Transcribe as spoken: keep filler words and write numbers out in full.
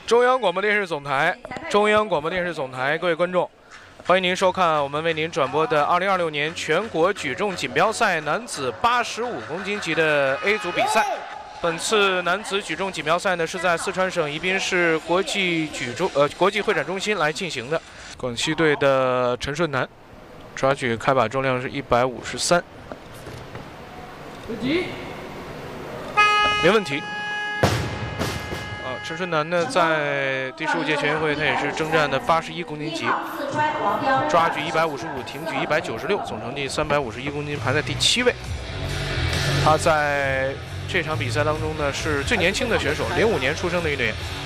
中央广播电视总台，中央广播电视总台，各位观众，欢迎您收看我们为您转播的二零二六年全国举重锦标赛男子八十五公斤级的 A 组比赛。本次男子举重锦标赛呢是在四川省宜宾市国际举重呃国际会展中心来进行的。广西队的陈顺南抓举开把重量是一百五十三，没问题。 陈顺南呢，在第十五届全运会，他也是征战的八十一公斤级，抓举一百五十五，挺举一百九十六，总成绩三百五十一公斤，排在第七位。他在这场比赛当中呢，是最年轻的选手，零五年出生的运动员。